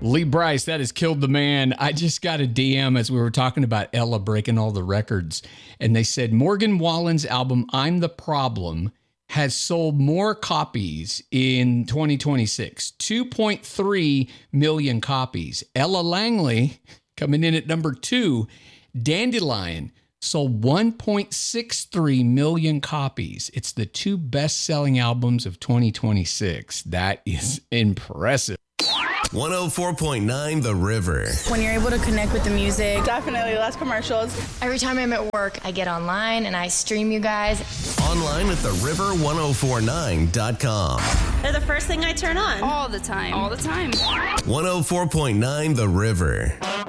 Lee Bryce, that has killed the man. I just got a DM as we were talking about Ella breaking all the records. And they said Morgan Wallen's album, I'm the Problem, has sold more copies in 2026. 2.3 million copies. Ella Langley, coming in at number 2, Dandelion, sold 1.63 million copies. It's the 2 best-selling albums of 2026. That is impressive. 104.9 The River. When you're able to connect with the music. Definitely less commercials. Every time I'm at work, I get online and I stream you guys. Online at theriver1049.com. They're the first thing I turn on. All the time. All the time. 104.9 The River.